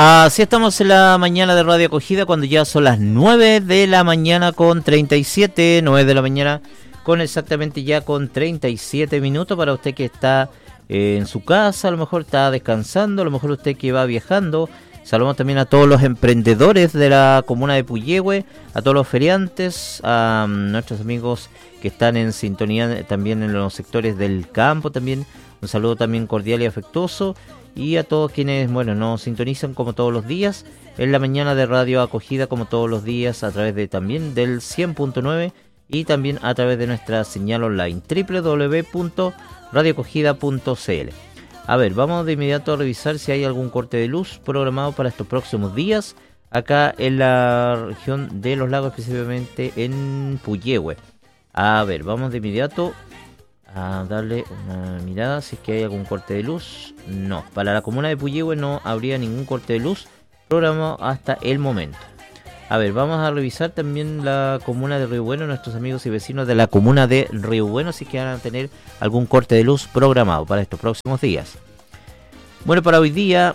Así estamos en la mañana de Radio Acogida cuando ya son las 9 de la mañana con 37, 9 de la mañana con exactamente ya con 37 minutos para usted que está en su casa, a lo mejor está descansando, a lo mejor usted que va viajando. Saludamos también a todos los emprendedores de la comuna de Puyehue, a todos los feriantes, a nuestros amigos que están en sintonía también en los sectores del campo también. Un saludo también cordial y afectuoso. Y a todos quienes, nos sintonizan como todos los días, en la mañana de Radio Acogida como todos los días, a través de también del 100.9 y también a través de nuestra señal online, www.radioacogida.cl. A ver, vamos de inmediato a revisar si hay algún corte de luz programado para estos próximos días, acá en la región de Los Lagos, específicamente en Puyehue. A ver, vamos de inmediato a darle una mirada si es que hay algún corte de luz. No, para la comuna de Puyehue no habría ningún corte de luz programado hasta el momento. A ver, vamos a revisar también la comuna de Río Bueno, nuestros amigos y vecinos de la comuna de Río Bueno, si es que van a tener algún corte de luz programado para estos próximos días. Bueno, para hoy día,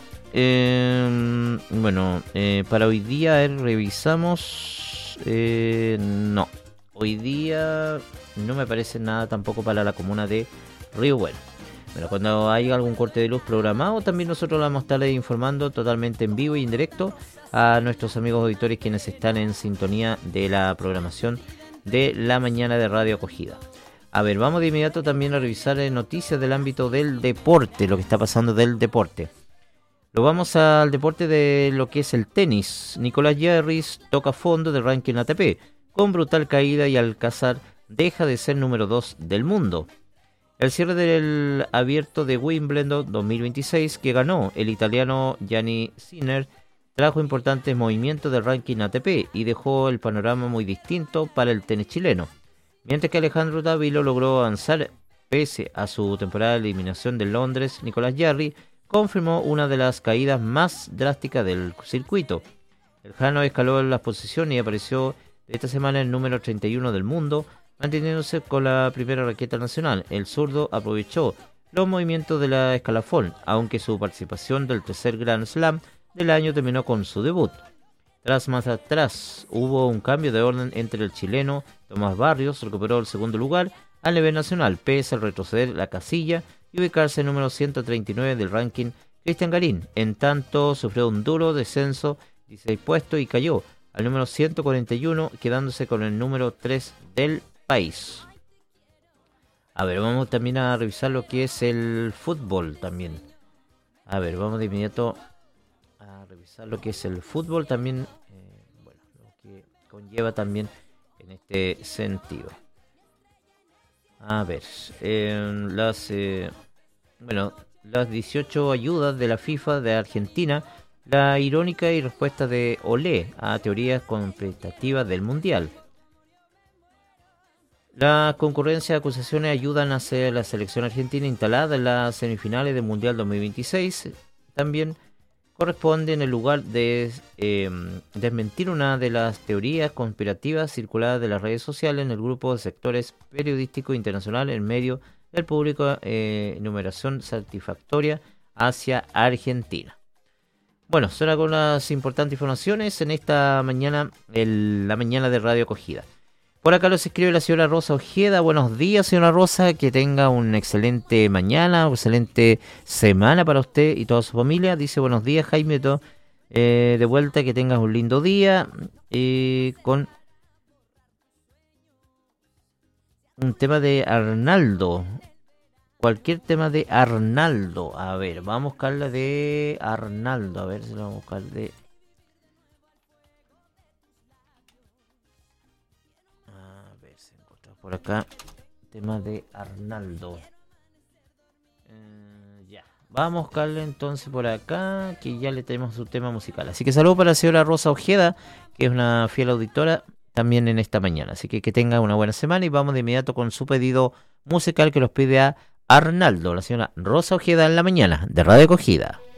para hoy día revisamos, no, hoy día no me parece nada tampoco para la comuna de Río Bueno. Pero cuando haya algún corte de luz programado, también nosotros vamos a estarles informando totalmente en vivo y en directo a nuestros amigos auditores quienes están en sintonía de la programación de la mañana de Radio Acogida. A ver, vamos de inmediato también a revisar noticias del ámbito del deporte, lo que está pasando del deporte. Lo vamos al deporte de lo que es el tenis. Nicolás Jarry toca fondo del ranking ATP, con brutal caída y Alcázar deja de ser número 2 del mundo. El cierre del abierto de Wimbledon 2026 que ganó el italiano Gianni Sinner trajo importantes movimientos del ranking ATP y dejó el panorama muy distinto para el tenis chileno. Mientras que Alejandro Dávilo logró avanzar pese a su temporada de eliminación de Londres, Nicolás Jarry confirmó una de las caídas más drásticas del circuito. El jano escaló en las posiciones y apareció esta semana el número 31 del mundo, manteniéndose con la primera raqueta nacional. El zurdo aprovechó los movimientos de la escalafón, aunque su participación del tercer Grand Slam del año terminó con su debut. Tras más atrás hubo un cambio de orden entre el chileno Tomás Barrios, recuperó el segundo lugar a nivel nacional, pese a retroceder la casilla y ubicarse en número 139 del ranking. Cristian Garín, en tanto, sufrió un duro descenso, 16 puestos y cayó al número 141, quedándose con el número 3 del país. A ver, vamos también a revisar lo que es el fútbol también. A ver, vamos de inmediato a revisar lo que es el fútbol también, lo que conlleva también en este sentido. A ver, las 18 ayudas de la FIFA de Argentina, la irónica y respuesta de Olé a teorías conspirativas del Mundial. La concurrencia de acusaciones ayudan a hacer la selección argentina instalada en las semifinales del Mundial 2026. También corresponde en el lugar de desmentir una de las teorías conspirativas circuladas de las redes sociales en el grupo de sectores periodísticos internacional en medio del público enumeración satisfactoria hacia Argentina. Bueno, son algunas importantes informaciones en esta mañana, la mañana de Radio Acogida. Por acá los escribe la señora Rosa Ojeda. Buenos días, señora Rosa. Que tenga una excelente mañana, una excelente semana para usted y toda su familia. Dice buenos días, Jaime. De vuelta, que tengas un lindo día. Con un tema de Arnaldo. Cualquier tema de Arnaldo. A ver, vamos a buscarla de Arnaldo. A ver si lo vamos a buscar de... Por acá, tema de Arnaldo. Ya, vamos a buscarle entonces por acá, que ya le tenemos su tema musical. Así que saludos para la señora Rosa Ojeda, que es una fiel auditora también en esta mañana. Así que tenga una buena semana y vamos de inmediato con su pedido musical que los pide a Arnaldo, la señora Rosa Ojeda en la mañana de Radio Acogida.